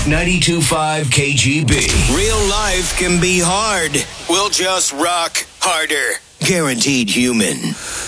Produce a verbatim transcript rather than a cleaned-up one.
ninety-two point five K G B. Real life can be hard. We'll just rock harder. Guaranteed Human.